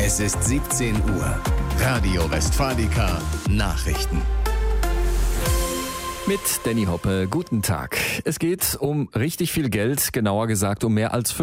Es ist 17 Uhr. Radio Westfalica Nachrichten. Mit Danny Hoppe, guten Tag. Es geht um richtig viel Geld, genauer gesagt um mehr als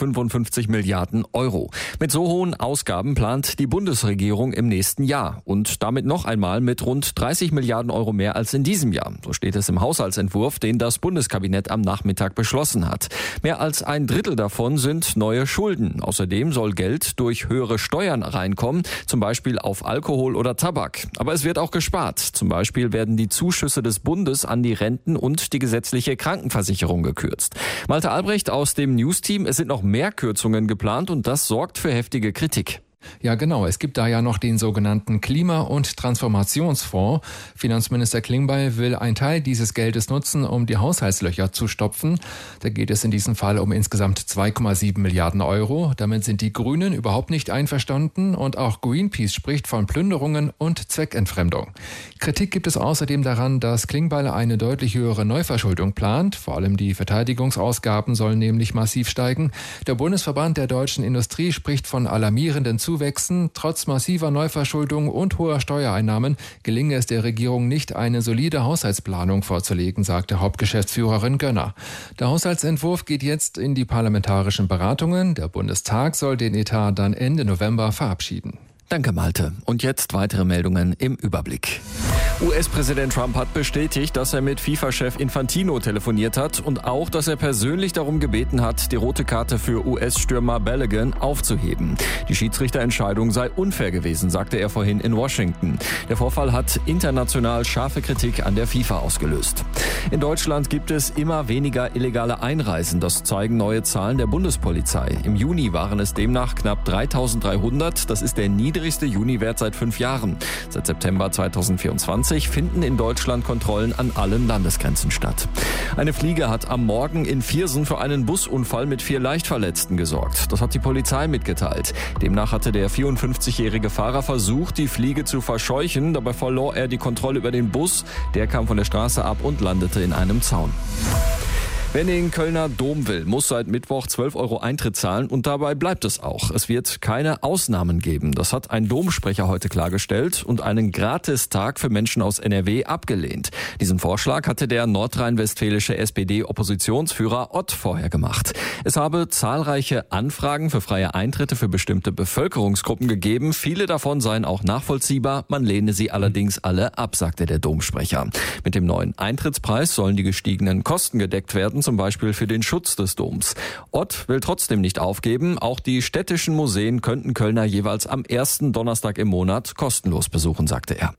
555 Milliarden Euro. Mit so hohen Ausgaben plant die Bundesregierung im nächsten Jahr und damit noch einmal mit rund 30 Milliarden Euro mehr als in diesem Jahr. So steht es im Haushaltsentwurf, den das Bundeskabinett am Nachmittag beschlossen hat. Mehr als ein Drittel davon sind neue Schulden. Außerdem soll Geld durch höhere Steuern reinkommen, zum Beispiel auf Alkohol oder Tabak. Aber es wird auch gespart. Zum Beispiel werden die Zuschüsse des Bundes an die Renten und die gesetzliche Krankenversicherung gekürzt. Malte Albrecht aus dem News-Team, es sind noch mehr Kürzungen geplant und das sorgt für heftige Kritik. Ja, genau. Es gibt da ja noch den sogenannten Klima- und Transformationsfonds. Finanzminister Klingbeil will einen Teil dieses Geldes nutzen, um die Haushaltslöcher zu stopfen. Da geht es in diesem Fall um insgesamt 2,7 Milliarden Euro. Damit sind die Grünen überhaupt nicht einverstanden und auch Greenpeace spricht von Plünderungen und Zweckentfremdung. Kritik gibt es außerdem daran, dass Klingbeil eine deutlich höhere Neuverschuldung plant. Vor allem die Verteidigungsausgaben sollen nämlich massiv steigen. Der Bundesverband der deutschen Industrie spricht von alarmierenden Zuwächsen. Trotz massiver Neuverschuldung und hoher Steuereinnahmen gelinge es der Regierung nicht, eine solide Haushaltsplanung vorzulegen, sagte Hauptgeschäftsführerin Gönner. Der Haushaltsentwurf geht jetzt in die parlamentarischen Beratungen. Der Bundestag soll den Etat dann Ende November verabschieden. Danke, Malte. Und jetzt weitere Meldungen im Überblick. US-Präsident Trump hat bestätigt, dass er mit FIFA-Chef Infantino telefoniert hat und auch, dass er persönlich darum gebeten hat, die rote Karte für US-Stürmer Balogun aufzuheben. Die Schiedsrichterentscheidung sei unfair gewesen, sagte er vorhin in Washington. Der Vorfall hat international scharfe Kritik an der FIFA ausgelöst. In Deutschland gibt es immer weniger illegale Einreisen. Das zeigen neue Zahlen der Bundespolizei. Im Juni waren es demnach knapp 3.300. Das ist der niedrigste Juniwert seit 5 Jahren. Seit September 2024 finden in Deutschland Kontrollen an allen Landesgrenzen statt. Eine Fliege hat am Morgen in Viersen für einen Busunfall mit 4 Leichtverletzten gesorgt. Das hat die Polizei mitgeteilt. Demnach hatte der 54-jährige Fahrer versucht, die Fliege zu verscheuchen. Dabei verlor er die Kontrolle über den Bus. Der kam von der Straße ab und landete in einem Zaun. Wer in den Kölner Dom will, muss seit Mittwoch 12 € Eintritt zahlen und dabei bleibt es auch. Es wird keine Ausnahmen geben. Das hat ein Domsprecher heute klargestellt und einen Gratistag für Menschen aus NRW abgelehnt. Diesen Vorschlag hatte der nordrhein-westfälische SPD-Oppositionsführer Ott vorher gemacht. Es habe zahlreiche Anfragen für freie Eintritte für bestimmte Bevölkerungsgruppen gegeben. Viele davon seien auch nachvollziehbar. Man lehne sie allerdings alle ab, sagte der Domsprecher. Mit dem neuen Eintrittspreis sollen die gestiegenen Kosten gedeckt werden, zum Beispiel für den Schutz des Doms. Ott will trotzdem nicht aufgeben. Auch die städtischen Museen könnten Kölner jeweils am ersten Donnerstag im Monat kostenlos besuchen, sagte er.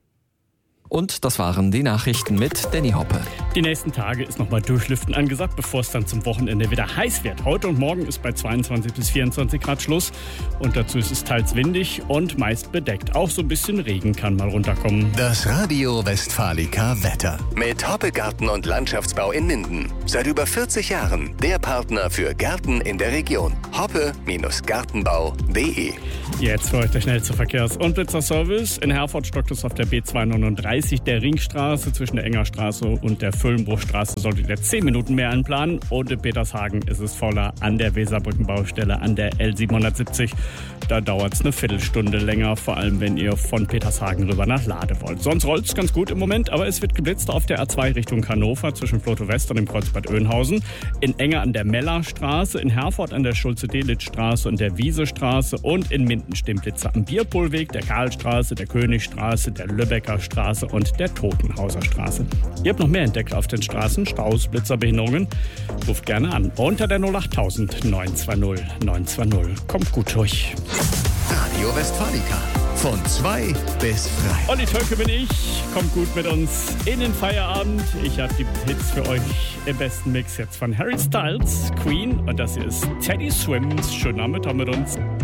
Und das waren die Nachrichten mit Danny Hoppe. Die nächsten Tage ist nochmal Durchlüften angesagt, bevor es dann zum Wochenende wieder heiß wird. Heute und morgen ist bei 22 bis 24 Grad Schluss. Und dazu ist es teils windig und meist bedeckt. Auch so ein bisschen Regen kann mal runterkommen. Das Radio Westfalica Wetter. Mit Hoppe Garten und Landschaftsbau in Minden. Seit über 40 Jahren der Partner für Gärten in der Region. Hoppe-Gartenbau.de. Jetzt für euch der schnellste Verkehrs- und Blitzerservice. In Herford stockt es auf der B239 der Ringstraße zwischen der Engerstraße und der Füllenbruchstraße. Solltet ihr 10 Minuten mehr einplanen. Und in Petershagen ist es voller an der Weserbrückenbaustelle an der L770. Da dauert es eine Viertelstunde länger, vor allem wenn ihr von Petershagen rüber nach Lade wollt. Sonst rollt es ganz gut im Moment, aber es wird geblitzt auf der A2 Richtung Hannover zwischen Floto West und dem Kreuzbad Oeynhausen. In Enger an der Mellerstraße, in Herford an der Schulze-Delitzsch-Straße und der Wiesestraße und in Minden stehen Blitzer am Bierpohlweg, der Karlstraße, der Königstraße, der Lübecker Straße und der Totenhauser Straße. Ihr habt noch mehr entdeckt auf den Straßen, Staus, Blitzerbehinderungen. Ruft gerne an unter der 08000 920 920. Kommt gut durch. Radio Westfalica. Von 2 bis 3. Olli Tölke bin ich. Kommt gut mit uns in den Feierabend. Ich habe die Hits für euch im besten Mix jetzt von Harry Styles, Queen und das hier ist Teddy Swims. Schönen Nachmittag mit uns.